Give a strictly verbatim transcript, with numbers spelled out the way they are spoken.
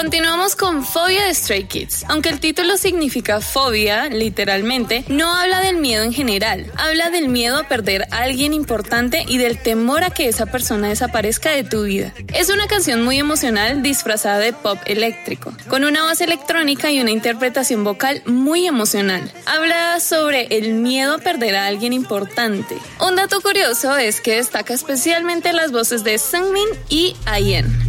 Continuamos con Fobia de Stray Kids. Aunque el título significa fobia, literalmente, no habla del miedo en general. Habla del miedo a perder a alguien importante y del temor a que esa persona desaparezca de tu vida. Es una canción muy emocional disfrazada de pop eléctrico, con una base electrónica y una interpretación vocal muy emocional. Habla sobre el miedo a perder a alguien importante. Un dato curioso es que destaca especialmente las voces de Seungmin y I N.